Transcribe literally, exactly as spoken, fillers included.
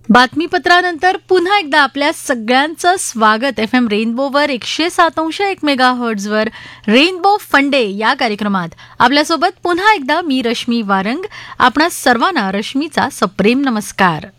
बातमीपत्रानंतर पुन्हा एकदा आपल्या सगळ्यांचं स्वागत एफ एम रेनबोवर एकशे सात अंश एक मेगा हर्ट्झवर रेनबो फंडे या कार्यक्रमात. आपल्यासोबत पुन्हा एकदा मी रश्मी वारंग. आपणा सर्वांना रश्मीचा सप्रेम नमस्कार.